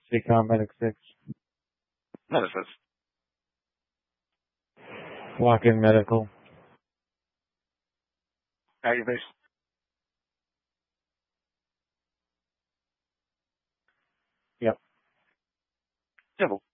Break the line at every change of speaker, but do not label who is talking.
CCOM Medic 6.
Nemesis.
Lock-in medical.
Activation.
Yep.
Civil.